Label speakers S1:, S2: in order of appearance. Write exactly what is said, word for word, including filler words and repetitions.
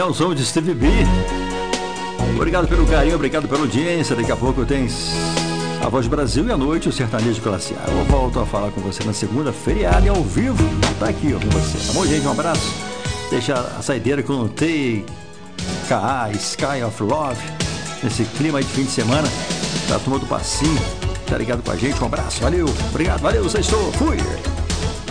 S1: ao som de Stevie B. Obrigado pelo carinho, obrigado pela audiência. Daqui a pouco tem a Voz do Brasil e à noite o Sertanejo Classe A. Eu volto a falar com você na segunda, feriado e ao vivo. Tá aqui ó, com você. Tá bom, gente? Um abraço. Deixa a saideira com o T K A, Sky of Love. Nesse clima aí de fim de semana. Da turma do Passinho. Tá ligado com a gente? Um abraço. Valeu. Obrigado. Valeu. Sextou. Fui.